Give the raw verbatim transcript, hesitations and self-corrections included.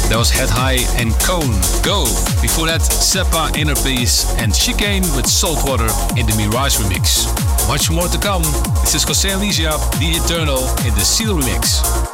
That was Head High and Cone, Go. Before that, Seppa, Inner Peace and Chicane with Saltwater in the Mirage remix. Much more to come. This is Jose Alicia, The Eternal in the Seal remix.